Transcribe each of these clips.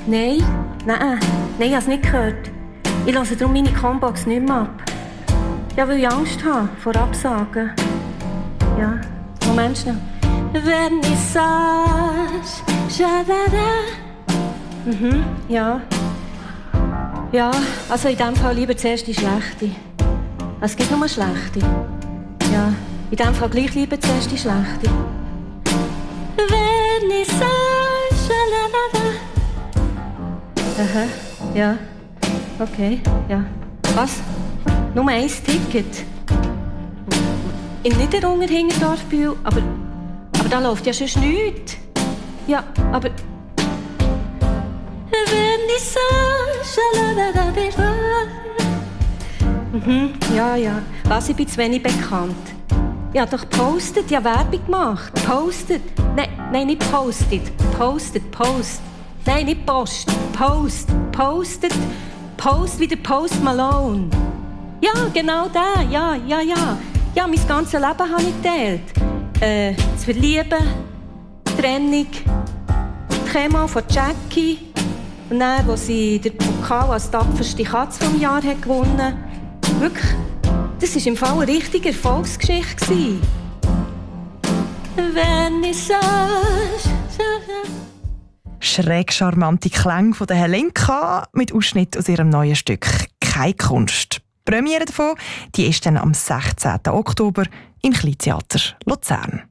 Nein, ich habe es nicht gehört. Ich höre darum meine Combox nicht mehr ab. Ja, weil ich Angst habe vor Absagen. Ja, Moment schnell. Vernissage, schadada. Ja. Ja, also in diesem Fall lieber zuerst die schlechte. Es gibt nur schlechte. Ja, in diesem Fall gleich lieber zuerst die schlechte. Vernissage, schadada. Aha, ja. Okay, ja. Was? Nur ein Ticket? In Niederunger Hingerdorfbühl, aber da läuft ja sonst nichts. Ja, aber... Ja. Was, ich bin zu wenig bekannt. Ich habe doch gepostet, ich habe Werbung gemacht. Postet. Nein, nicht postet. Postet, post. Nein, nicht post. Post. Postet. Post wie der Post Malone. Ja, genau der. Ja. Ja, mein ganzes Leben habe ich geteilt. Das Verlieben, die Trennung, die Chemo von Jackie. Und dann, wo sie den Pokal als tapferste Katze vom Jahr hat gewonnen. Wirklich, das war im Fall eine richtige Erfolgsgeschichte. Vernissage. Schräg charmante Klänge von der Helenka mit Ausschnitt aus ihrem neuen Stück «Keine Kunst». Die Premiere davon, die ist dann am 16. Oktober im Kleintheater Luzern.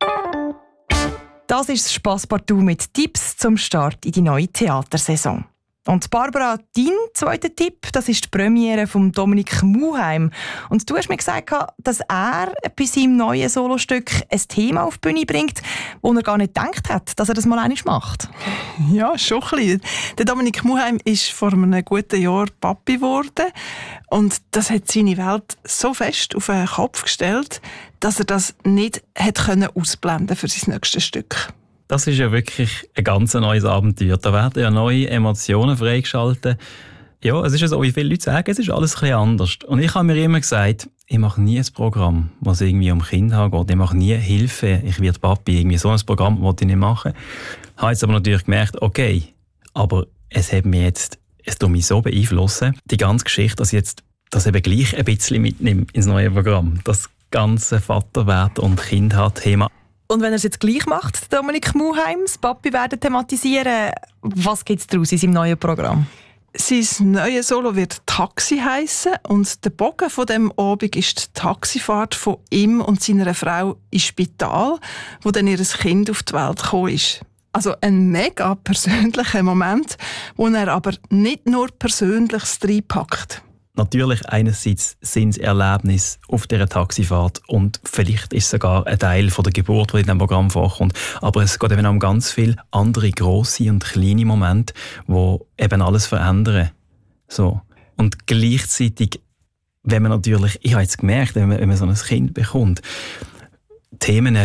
Das ist das Spasspartout mit Tipps zum Start in die neue Theatersaison. Und Barbara, dein zweiter Tipp, das ist die Premiere von Dominik Muheim. Und du hast mir gesagt, dass er bei seinem neuen Solostück ein Thema auf die Bühne bringt, wo er gar nicht gedacht hat, dass er das mal einmal macht. Ja, schon ein bisschen. Der Dominik Muheim ist vor einem guten Jahr Papi geworden. Und das hat seine Welt so fest auf den Kopf gestellt, dass er das nicht ausblenden für sein nächstes Stück. Das ist ja wirklich ein ganz neues Abenteuer. Da werden ja neue Emotionen freigeschaltet. Ja, es ist ja so, wie viele Leute sagen, es ist alles ein bisschen anders. Und ich habe mir immer gesagt, ich mache nie ein Programm, was irgendwie um Kinder geht. Ich mache nie Hilfe, ich werde Papi. Irgendwie so ein Programm wollte ich nicht machen. Ich habe jetzt aber natürlich gemerkt, okay, aber es hat mich jetzt, es tut mich so beeinflussen, die ganze Geschichte, dass ich jetzt das eben gleich ein bisschen mitnehme ins neue Programm. Das ganze Vaterwert und Kindheit-Thema. Und wenn er es jetzt gleich macht, Dominik Muheim, das Papi werden thematisieren, was gibt es daraus in seinem neuen Programm? Sein neues Solo wird «Taxi» heissen und der Bogen von dem Abend ist die Taxifahrt von ihm und seiner Frau ins Spital, wo dann ihr Kind auf die Welt gekommen ist. Also ein mega persönlicher Moment, wo er aber nicht nur Persönliches reinpackt. Natürlich einerseits sind es Erlebnisse auf dieser Taxifahrt und vielleicht ist es sogar ein Teil von der Geburt, die in diesem Programm vorkommt. Aber es geht eben auch um ganz viele andere grosse und kleine Momente, die eben alles verändern. So. Und gleichzeitig, wenn man natürlich, ich habe jetzt gemerkt, wenn man so ein Kind bekommt, Themen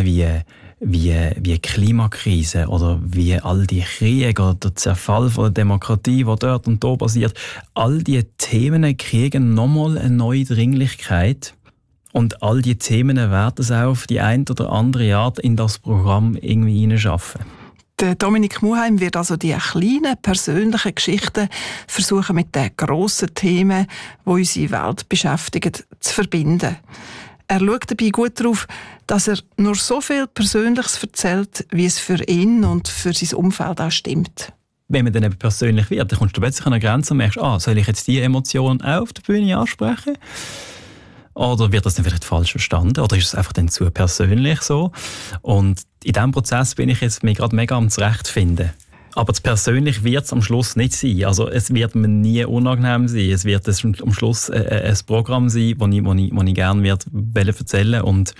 wie Klimakrise oder wie all die Kriege oder der Zerfall von der Demokratie, der dort und da passiert, all diese Themen kriegen nochmal eine neue Dringlichkeit und all diese Themen werden es auch auf die eine oder andere Art in das Programm irgendwie hineinschaffen. Der Dominik Muheim wird also die kleinen, persönlichen Geschichten versuchen, mit den grossen Themen, die unsere Welt beschäftigen, zu verbinden. Er schaut dabei gut darauf, dass er nur so viel Persönliches erzählt, wie es für ihn und für sein Umfeld auch stimmt. Wenn man dann eben persönlich wird, dann kommst du plötzlich an eine Grenze und merkst, soll ich jetzt diese Emotionen auch auf der Bühne ansprechen? Oder wird das dann vielleicht falsch verstanden? Oder ist es einfach dann zu persönlich so? Und in diesem Prozess bin ich jetzt mir gerade mega am Zurechtfinden. Aber das persönlich wird es am Schluss nicht sein. Also es wird mir nie unangenehm sein. Es wird am Schluss ein Programm sein, das ich gerne erzählen und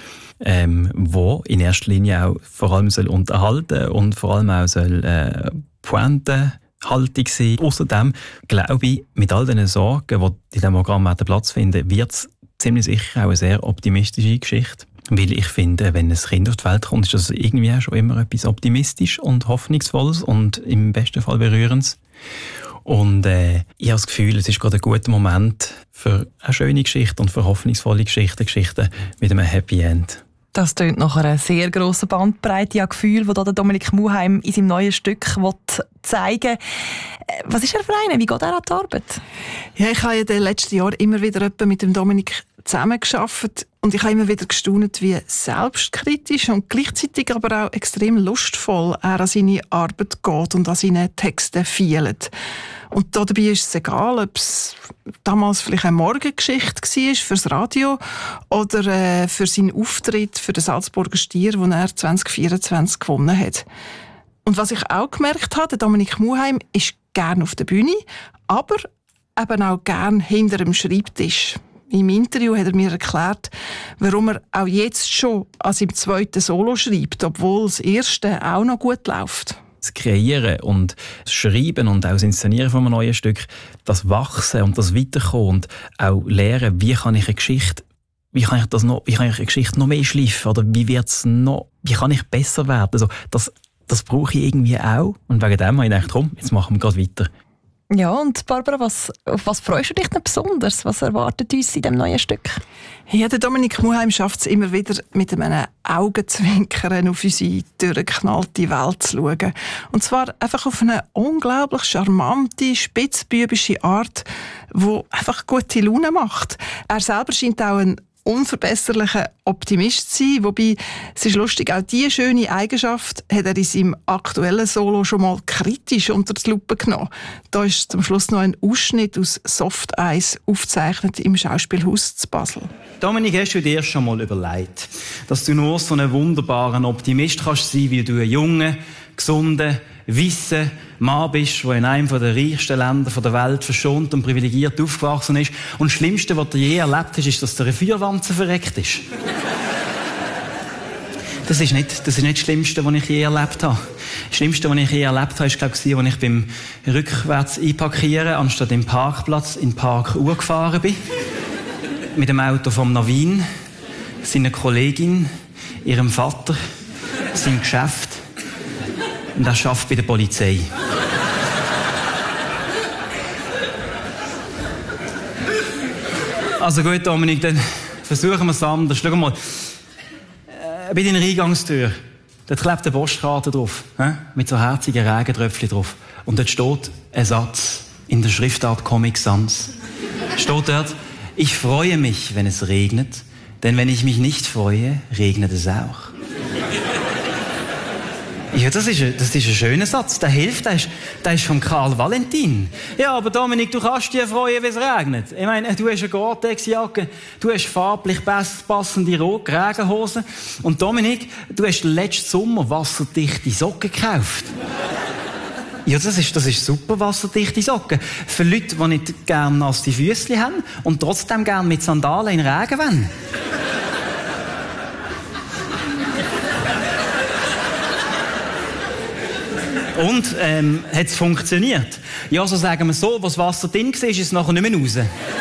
wo in erster Linie auch vor allem soll unterhalten und vor allem auch soll Pointenhaltung sein. Außerdem glaube ich, mit all diesen Sorgen, die in diesem Programm Platz finden, wird es ziemlich sicher auch eine sehr optimistische Geschichte. Weil ich finde, wenn ein Kind auf die Welt kommt, ist das irgendwie auch schon immer etwas optimistisch und hoffnungsvolles und im besten Fall berührendes. Und ich habe das Gefühl, es ist gerade ein guter Moment für eine schöne Geschichte und für hoffnungsvolle Geschichten mit einem Happy End. Das tönt nach einer sehr grossen Bandbreite an Gefühlen, die der Dominik Muheim in seinem neuen Stück zeigen will. Was ist er für einen? Wie geht er an die Arbeit? Ja, ich habe in den letzten Jahren immer wieder mit dem Dominik zusammengearbeitet und ich habe immer wieder gestaunt, wie selbstkritisch und gleichzeitig aber auch extrem lustvoll er an seine Arbeit geht und an seine Texte feilt. Und dabei ist es egal, ob es damals vielleicht eine Morgengeschichte war fürs Radio oder für seinen Auftritt für den Salzburger Stier, den er 2024 gewonnen hat. Und was ich auch gemerkt habe, der Dominik Muheim ist gerne auf der Bühne, aber eben auch gerne hinter dem Schreibtisch. Im Interview hat er mir erklärt, warum er auch jetzt schon an seinem zweiten Solo schreibt, obwohl das erste auch noch gut läuft. Das Kreieren und das Schreiben und auch das Inszenieren von einem neuen Stück, das Wachsen und das Weiterkommen und auch lernen, wie kann ich eine Geschichte noch mehr schleifen oder wie kann ich besser werden. Also das brauche ich irgendwie auch und wegen dem habe ich gedacht, komm, jetzt machen wir gerade weiter. Ja, und Barbara, auf was freust du dich denn besonders? Was erwartet uns in diesem neuen Stück? Ja, der Dominik Muheim schafft es immer wieder, mit einem Augenzwinkern auf unsere durchgeknallte Welt zu schauen. Und zwar einfach auf eine unglaublich charmante, spitzbübische Art, die einfach gute Laune macht. Er selber scheint auch ein unverbesserlicher Optimist zu sein, wobei, es ist lustig, auch diese schöne Eigenschaft hat er in seinem aktuellen Solo schon mal kritisch unter die Lupe genommen. Da ist zum Schluss noch ein Ausschnitt aus Soft Eis aufgezeichnet im Schauspielhaus zu Basel. Dominik, hast du dir schon mal überlegt, dass du nur so ein wunderbarer Optimist kannst sein, wie du ein junger, gesunder, weisser Mann bist, der in einem der reichsten Länder der Welt verschont und privilegiert aufgewachsen ist. Und das Schlimmste, was du je erlebt hast, ist, dass der eine Feuerwanze verreckt ist. Das ist nicht das Schlimmste, was ich je erlebt habe. Das Schlimmste, was ich je erlebt habe, ist, glaube ich, als ich beim rückwärts einparkieren, anstatt im Parkplatz, in den Park gefahren bin. Mit dem Auto vom Navin, seiner Kollegin, ihrem Vater, seinem Geschäft. Und er arbeitet bei der Polizei. Also gut, Dominik, dann versuchen wir es anders. Schau mal, bei deiner Eingangstür, dort klebt eine Postkarte drauf, mit so herzigen Regentröpfchen drauf. Und dort steht ein Satz in der Schriftart Comic Sans. Steht dort, ich freue mich, wenn es regnet, denn wenn ich mich nicht freue, regnet es auch. Ja, das ist ein schöner Satz. Der hilft, der ist von Karl Valentin. Ja, aber Dominik, du kannst dich freuen, wenn es regnet. Ich meine, du hast eine Gore-Tex-Jacke, du hast farblich passende Regenhosen. Und Dominik, du hast letzten Sommer wasserdichte Socken gekauft. Ja, das ist super, wasserdichte Socken. Für Leute, die nicht gerne nasse Füßchen haben und trotzdem gerne mit Sandalen in den Regen wollen. Und, hat es funktioniert? Ja, so sagen wir so, was Wasser drin war, ist es nachher nicht mehr raus.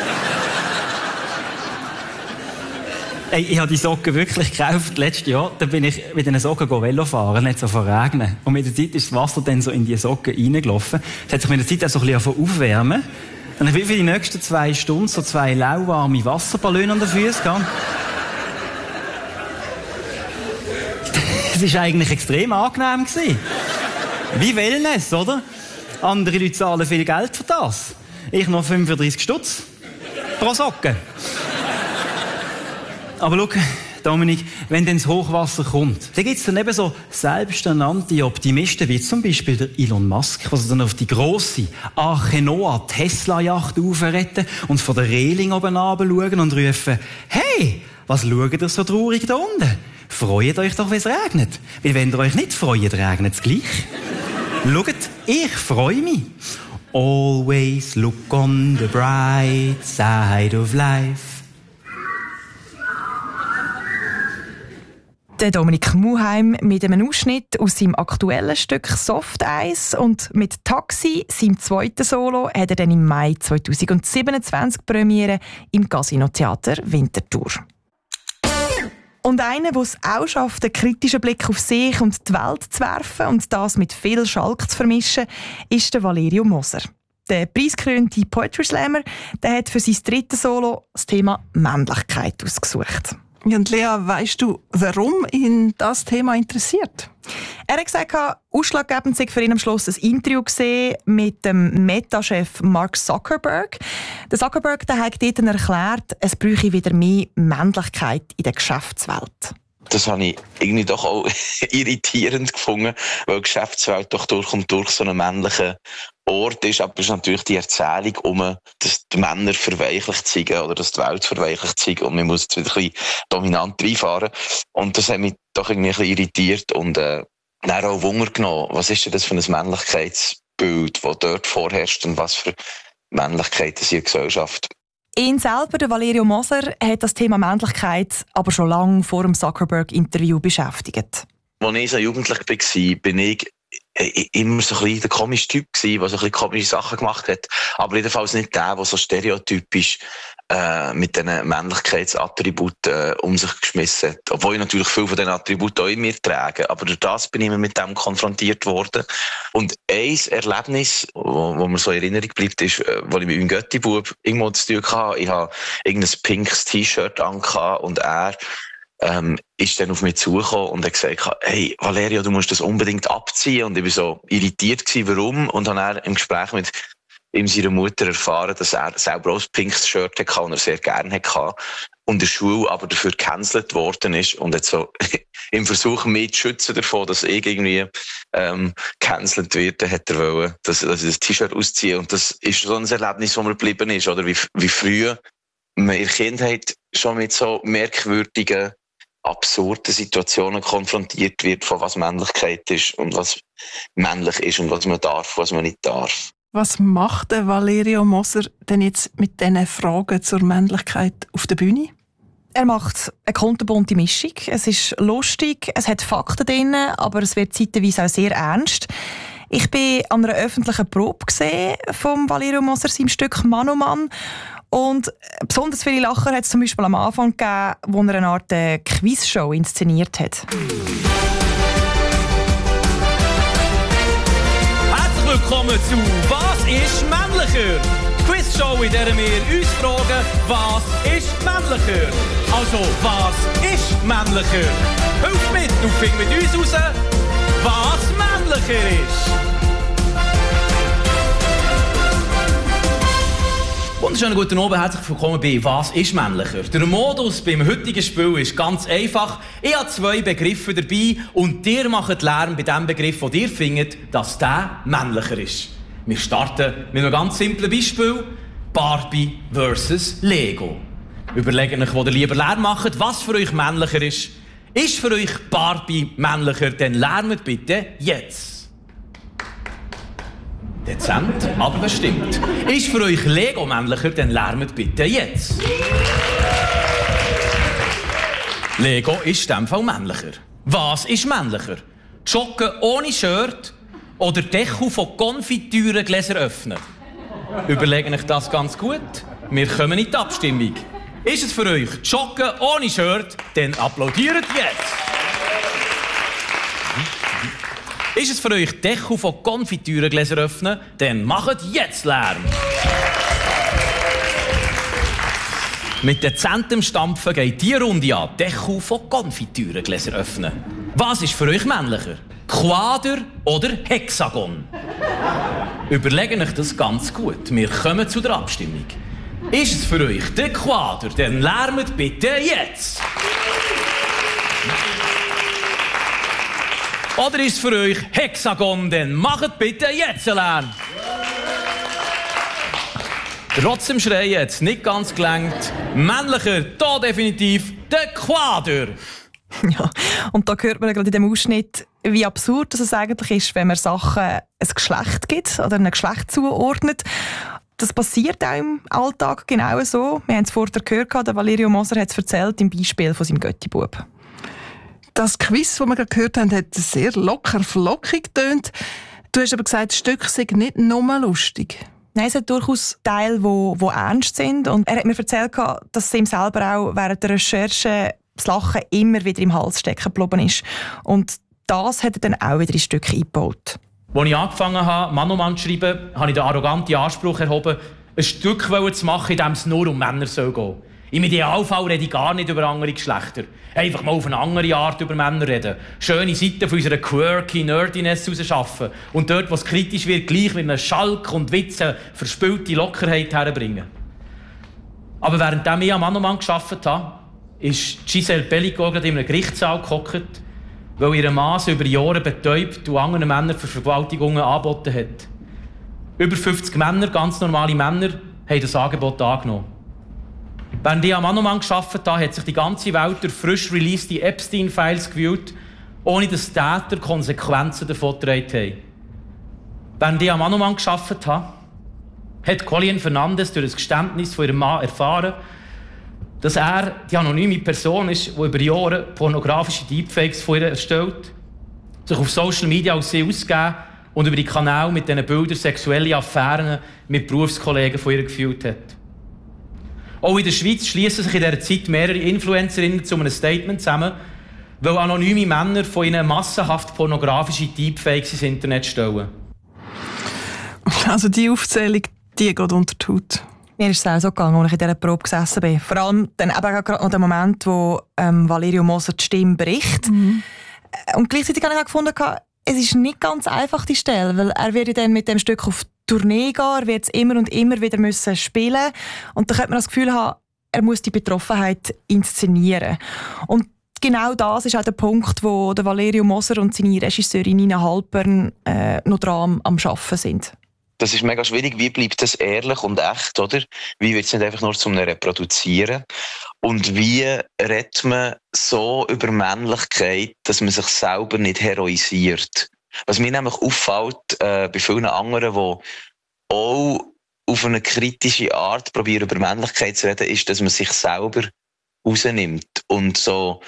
Ey, ich habe die Socken wirklich gekauft letztes Jahr. Da bin ich mit diesen Socken Velo fahren, nicht so verregnen. Und mit der Zeit ist das Wasser dann so in die Socken reingelaufen. Es hat sich mit der Zeit auch so ein bisschen aufwärmen. Und ich will für die nächsten 2 Stunden so 2 lauwarme Wasserballone an den Füßen gehen. Das war eigentlich extrem angenehm gewesen. Wie Wellness, oder? Andere Leute zahlen viel Geld für das. Ich noch 35 Stutz pro Socke. Aber schau, Dominik, wenn dann das Hochwasser kommt, dann gibt es dann eben so selbsternannte Optimisten, wie zum Beispiel der Elon Musk, der sich dann auf die grosse Arche Noah Tesla-Yacht aufretten und von der Reling oben runterschauen und rufen, hey, was schaut ihr so traurig da unten? Freut euch doch, wenn es regnet. Weil wenn ihr euch nicht freut, regnet es gleich. Schaut, ich freue mich. Always look on the bright side of life. Der Dominik Muheim mit einem Ausschnitt aus seinem aktuellen Stück Soft Eis und mit Taxi, seinem zweiten Solo, hat er dann im Mai 2027 Premiere im Casino-Theater Winterthur. Und einer, der es auch schafft, einen kritischen Blick auf sich und die Welt zu werfen und das mit viel Schalk zu vermischen, ist der Valerio Moser. Der preisgekrönte Poetry Slammer, der hat für sein drittes Solo das Thema Männlichkeit ausgesucht. Ja, und Lea, weisst du, warum ihn das Thema interessiert? Er hat gesagt, ausschlaggebend sei für ihn am Schluss ein Interview mit dem Meta-Chef Mark Zuckerberg. Der Zuckerberg hat dort erklärt, es bräuchte wieder mehr Männlichkeit in der Geschäftswelt. Das habe ich irgendwie doch auch irritierend gefunden, weil die Geschäftswelt doch durch und durch so einen männlichen Ort ist. Aber es ist natürlich die Erzählung dass die Männer verweichlicht sind oder dass die Welt verweichlicht sind und man muss jetzt wieder ein bisschen dominant reinfahren. Und das hat mich doch irgendwie ein bisschen irritiert und dann auch Wunder genommen. Was ist denn das für ein Männlichkeitsbild, das dort vorherrscht und was für Männlichkeit ist in der Gesellschaft? Ihn selber, der Valerio Moser, hat das Thema Männlichkeit aber schon lange vor dem Zuckerberg-Interview beschäftigt. Als ich so jugendlich war, bin ich immer so ein bisschen der komische Typ gewesen, der so ein bisschen komische Sachen gemacht hat. Aber jedenfalls nicht der so stereotypisch mit diesen Männlichkeitsattributen um sich geschmissen hat. Obwohl ich natürlich viele von diesen Attributen auch in mir trage. Aber durch das bin ich immer mit dem konfrontiert worden. Und ein Erlebnis, wo mir so in Erinnerung bleibt, ist, als ich mit meinem Götti-Bub irgendwo zu tun hatte. Ich hatte irgendein pinkes T-Shirt an und er ist dann auf mich zugekommen und hat gesagt, hey, Valerio, du musst das unbedingt abziehen. Und ich war so irritiert gewesen, warum. Und habe dann im Gespräch mit ihm seiner Mutter erfahren, dass er selber auch ein pinkes Shirt hatte und er sehr gerne hatte. Und in der Schule aber dafür gecancelt worden ist. Und jetzt so im Versuch, mich zu schützen davon, dass ich irgendwie gecancelt werde, hat er wollen, dass ich das T-Shirt ausziehe. Und das ist so ein Erlebnis, das mir geblieben ist. Oder wie früh man in der Kindheit schon mit so merkwürdigen, absurden Situationen konfrontiert wird, von was Männlichkeit ist und was männlich ist und was man darf, was man nicht darf. Was macht der Valerio Moser denn jetzt mit diesen Fragen zur Männlichkeit auf der Bühne? Er macht eine kunterbunte Mischung. Es ist lustig, es hat Fakten drin, aber es wird zeitweise auch sehr ernst. Ich bin an einer öffentlichen Probe von Valerio Moser, seinem Stück «Mann oh Mann». Und besonders viele Lacher hat es zum Beispiel am Anfang gegeben, wo er eine Art Quizshow inszeniert hat. Herzlich willkommen zu «Was ist männlicher?» Die Quizshow, in der wir uns fragen, was ist männlicher? Also, was ist männlicher? Hilf mit und find mit uns raus, was männlicher ist. Wunderschönen guten Abend, herzlich willkommen bei «Was ist männlicher?» Der Modus beim heutigen Spiel ist ganz einfach. Ich habe 2 Begriffe dabei und ihr macht Lärm bei dem Begriff, den ihr findet, dass der männlicher ist. Wir starten mit einem ganz simplen Beispiel. Barbie versus Lego. Überlegt euch, wo ihr lieber Lärm macht, was für euch männlicher ist. Ist für euch Barbie männlicher, dann lärmt bitte jetzt. Dezent, aber bestimmt. Ist für euch Lego männlicher, dann lärmt bitte jetzt. Lego ist in diesem Fall männlicher. Was ist männlicher? Joggen ohne Shirt oder Deckel von Konfitürengläser öffnen? Überlegt euch das ganz gut. Wir kommen in die Abstimmung. Ist es für euch Joggen ohne Shirt, dann applaudiert jetzt. Ist es für euch Deckel von Konfitürengläser öffnen, dann macht jetzt Lärm. Mit dezentem Stampfen geht die Runde an. Deckel von Konfitürengläser öffnen. Was ist für euch männlicher? Quader oder Hexagon? Überlegt euch das ganz gut. Wir kommen zu der Abstimmung. Ist es für euch der Quader, dann lärmt bitte jetzt. Oder ist es für euch Hexagon, dann macht bitte jetzt Lärm. Trotzdem Schreien hat es nicht ganz gelangt. Männlicher, da definitiv der Quader. Ja, und da hört man gerade in dem Ausschnitt, wie absurd es eigentlich ist, wenn man Sachen ein Geschlecht gibt oder einem Geschlecht zuordnet. Das passiert auch im Alltag genau so. Wir haben es vorher gehört, der Valerio Moser hat es erzählt im Beispiel von seinem Götti-Bub. Das Quiz, das wir gerade gehört haben, hat sehr locker flockig getönt. Du hast aber gesagt, das Stück sei nicht nur lustig. Nein, es hat durchaus Teile, die ernst sind. Und er hat mir erzählt, dass es ihm selber auch während der Recherche das Lachen immer wieder im Hals stecken geblieben ist. Und das hat er dann auch wieder in Stücke eingebaut. Als ich angefangen habe, Mann um Mann zu schreiben, habe ich den arroganten Anspruch erhoben, ein Stück zu machen, in dem es nur um Männer gehen soll. Im Idealfall rede ich gar nicht über andere Geschlechter. Einfach mal auf eine andere Art über Männer reden. Schöne Seiten von unserer quirky Nerdiness rausschaffen. Und dort, wo es kritisch wird, gleich mit einem Schalk und Witze verspülte Lockerheit herbringen. Aber während ich am Mann und Mann gearbeitet habe, ist Giselle Pellico gerade in einem Gerichtssaal gehockt, weil ihr Mann sie über Jahre betäubt und anderen Männern für Vergewaltigungen angeboten hat. Über 50 Männer, ganz normale Männer, haben das Angebot angenommen. Während ich am Mann und Mann gearbeitet habe, hat sich die ganze Welt durch frisch released Epstein-Files gewühlt, ohne dass Täter Konsequenzen davon getragen haben. Während ich am Mann und Mann gearbeitet habe, hat Colleen Fernandes durch das Geständnis von ihrem Mann erfahren, dass er die anonyme Person ist, die über Jahre pornografische Deepfakes von ihr erstellt, sich auf Social Media als sie ausgegeben und über die Kanäle mit diesen Bildern sexuelle Affären mit Berufskollegen von ihr geführt hat. Auch in der Schweiz schließen sich in dieser Zeit mehrere Influencerinnen zu einem Statement zusammen, weil anonyme Männer von ihnen massenhaft pornografische Deepfakes ins Internet stellen. Also die Aufzählung, die geht unter die Haut. Mir ist es auch so gegangen, als ich in dieser Probe gesessen bin. Vor allem dann eben gerade noch der Moment, wo Valerio Moser die Stimme bricht. Und gleichzeitig habe ich auch gefunden, es ist nicht ganz einfach, die Stelle, weil er wird dann mit dem Stück auf Tournee gehen, er wird es immer und immer wieder müssen spielen. Und da könnte man das Gefühl haben, er muss die Betroffenheit inszenieren. Und genau das ist auch der Punkt, wo der Valerio Moser und seine Regisseurin Nina Halpern noch dran am Arbeiten sind. Das ist mega schwierig. Wie bleibt das ehrlich und echt, oder? Wie wird es nicht einfach nur zum Reproduzieren? Und wie redet man so über Männlichkeit, dass man sich selber nicht heroisiert? Was mir nämlich auffällt, bei vielen anderen, die auch auf eine kritische Art probieren, über Männlichkeit zu reden, ist, dass man sich selber rausnimmt und so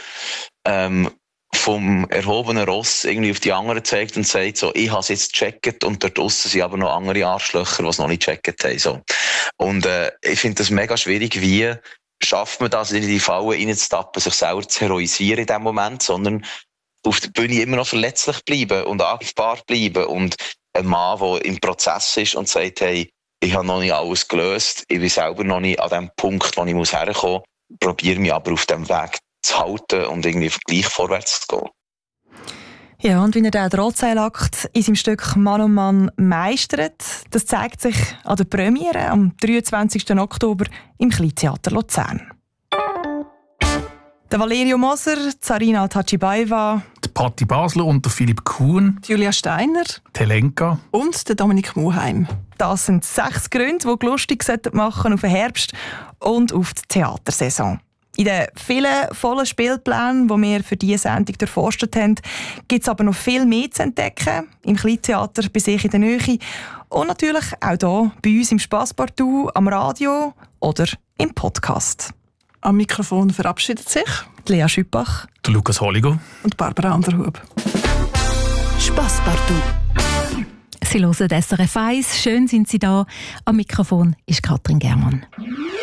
vom erhobenen Ross irgendwie auf die anderen zeigt und sagt so, ich habe es jetzt gecheckt und dort draussen sind aber noch andere Arschlöcher, die es noch nicht gecheckt haben. So. Und ich finde das mega schwierig, wie schafft man das, in die Falle reinzutappen, sich selber zu heroisieren in dem Moment, sondern auf der Bühne immer noch verletzlich bleiben und angreifbar bleiben. Und ein Mann, der im Prozess ist und sagt, hey, ich habe noch nicht alles gelöst, ich bin selber noch nicht an dem Punkt, wo ich herkommen muss, probiere mich aber auf dem Weg zu halten und irgendwie gleich vorwärts zu gehen. Ja, und wie er den Drahtseilakt in seinem Stück Mann und Mann meistert, das zeigt sich an der Premiere am 23. Oktober im Kleintheater Luzern. Der Valerio Moser, Zarina Tachibaeva, die Patti Basler und der Philipp Kuhn, die Julia Steiner, die Helenka und der Dominik Muheim. Das sind 6 Gründe, die lustig machen auf den Herbst und auf die Theatersaison. In den vielen vollen Spielplänen, die wir für diese Sendung durchforstet haben, gibt es aber noch viel mehr zu entdecken. Im Kleintheater bei sich in der Nähe und natürlich auch hier bei uns im Spasspartout, am Radio oder im Podcast. Am Mikrofon verabschiedet sich Lea Schüppach, der Lukas Holligo und Barbara Anderhub. Spasspartout. Sie hören SRF 1. Schön sind Sie da. Am Mikrofon ist Katrin Germann.